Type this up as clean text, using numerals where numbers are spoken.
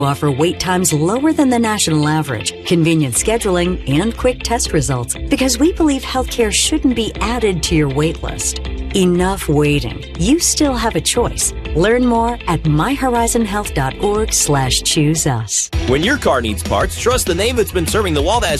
offer wait times lower than the national average, convenient scheduling, and quick test results because we believe healthcare shouldn't be added to your wait list. Enough waiting. You still have a choice. Learn more at myhorizonhealth.org/choose us. When your car needs parts, trust the name that's been serving the Wabash